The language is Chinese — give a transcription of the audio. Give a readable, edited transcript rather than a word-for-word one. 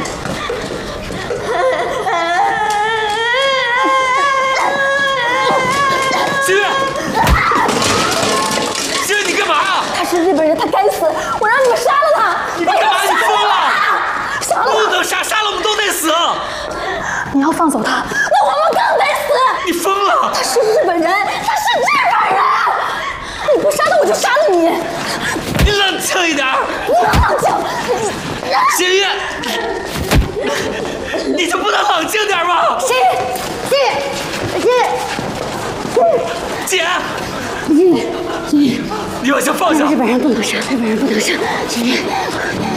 星月，星月，你干嘛啊？ 他是日本人，他该死！我让你们杀了他！ 你们干嘛？你疯了！ 杀了他！ 不能杀，杀了我们都得死！ 你要放走他，那我们更得死！ 你疯了！ 他是日本人，他是日本人！你不杀他，我就杀了你！ 你冷静一点！ 你能冷静？ 星月，你就不能冷静点吗？姐， 你你把枪放下！ 日本人不能杀，日本人不能杀，姐。